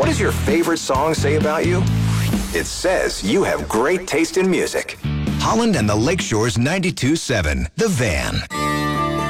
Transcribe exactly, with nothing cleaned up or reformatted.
What does your favorite song say about you? It says you have great taste in music. Holland and the Lakeshore's ninety-two point seven, The Van.